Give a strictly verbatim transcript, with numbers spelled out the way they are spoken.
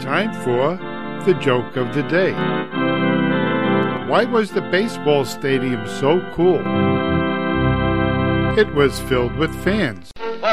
time for the joke of the day. Why was the baseball stadium so cool? It was filled with fans.